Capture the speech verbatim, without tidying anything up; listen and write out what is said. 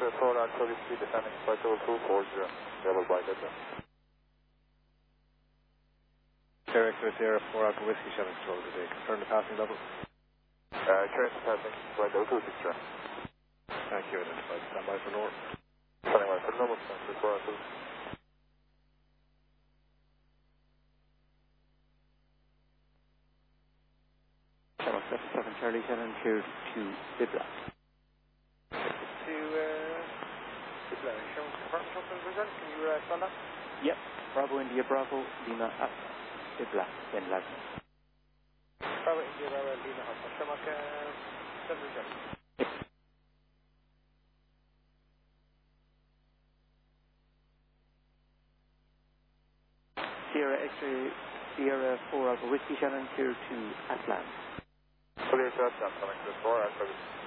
X-ray four Alpha Whiskey descending flight level two four zero, level by Delta. Sierra X-ray Sierra four Alpha Whiskey Shannon control today. Confirm the passing level. Uh, current passing flight level two six zero. Thank you, identified. Stand by for North. Standing by for level X-ray four Alpha. Channel seven seven Charlie Shannon, clear to Bibla. To, uh, Bibla, show confirm something result. Can you uh, spell that? Yep. Bravo India Bravo Lima Alpha Bibla in Latin. Bravo India Bravo Lima Alpha. Shamak, uh, seven result. Sierra X-ray Sierra four Alpha Whiskey Shannon, clear to Atlant. Clear to Atlant, coming to four Alpha.